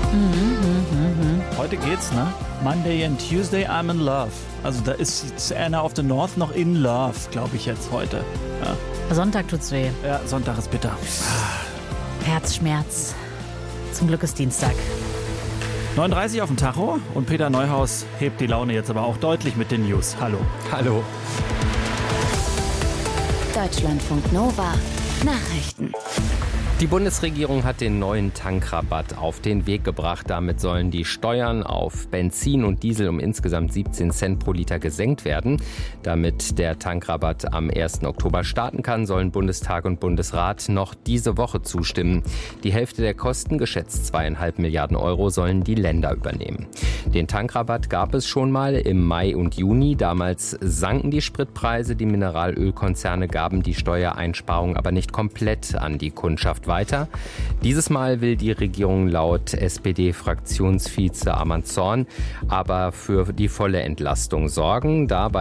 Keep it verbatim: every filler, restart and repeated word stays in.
Mhm, Heute geht's, ne? Monday and Tuesday, I'm in love. Also da ist Anna of the North noch in love, glaube ich jetzt heute. Ja. Sonntag tut's weh. Ja, Sonntag ist bitter. Herzschmerz. Zum Glück ist Dienstag. neun Uhr dreißig auf dem Tacho und Peter Neuhaus hebt die Laune jetzt aber auch deutlich mit den News. Hallo. Hallo. Deutschlandfunk Nova. Nachrichten. Die Bundesregierung hat den neuen Tankrabatt auf den Weg gebracht. Damit sollen die Steuern auf Benzin und Diesel um insgesamt siebzehn Cent pro Liter gesenkt werden. Damit der Tankrabatt am ersten Oktober starten kann, sollen Bundestag und Bundesrat noch diese Woche zustimmen. Die Hälfte der Kosten, geschätzt zweieinhalb Milliarden Euro, sollen die Länder übernehmen. Den Tankrabatt gab es schon mal im Mai und Juni. Damals sanken die Spritpreise. Die Mineralölkonzerne gaben die Steuereinsparung aber nicht komplett an die Kundschaft weiter. Dieses Mal will die Regierung laut S P D-Fraktionsvize Arman Zorn aber für die volle Entlastung sorgen. Dabei